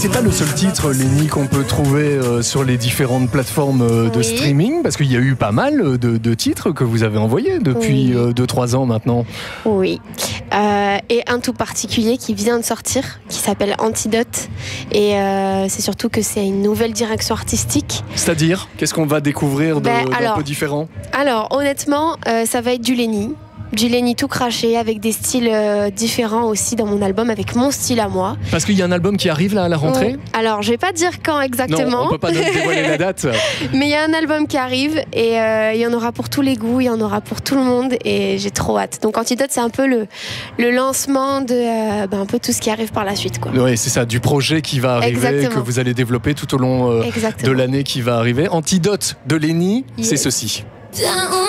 C'est pas le seul titre, Lenny, qu'on peut trouver sur les différentes plateformes de streaming, parce qu'il y a eu pas mal de titres que vous avez envoyés depuis 2-3 ans maintenant. Oui, et un tout particulier qui vient de sortir, qui s'appelle Antidote, et c'est surtout que c'est une nouvelle direction artistique. C'est-à-dire, qu'est-ce qu'on va découvrir d'un peu différent? Alors, honnêtement, ça va être du Lenny tout craché, avec des styles différents aussi dans mon album, avec mon style à moi. Parce qu'il y a un album qui arrive là à la rentrée. Alors, je vais pas dire quand exactement. Non, on peut pas dévoiler la date. Mais il y a un album qui arrive et il y en aura pour tous les goûts, il y en aura pour tout le monde et j'ai trop hâte. Donc Antidote, c'est un peu le lancement de un peu tout ce qui arrive par la suite, quoi. Oui, c'est ça, du projet qui va arriver. Exactement. Que vous allez développer tout au long de l'année qui va arriver. Antidote de Lenny, c'est ceci.